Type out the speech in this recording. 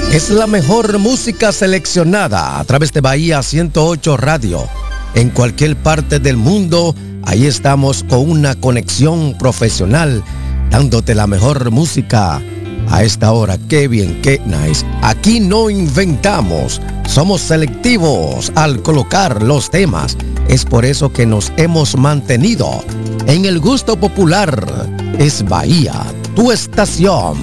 Es la mejor música seleccionada a través de Bahía 108 Radio. En cualquier parte del mundo, ahí estamos con una conexión profesional, dándote la mejor música a esta hora. Qué bien, qué nice. Aquí no inventamos, somos selectivos al colocar los temas. Es por eso que nos hemos mantenido en el gusto popular. Es Bahía, tu estación.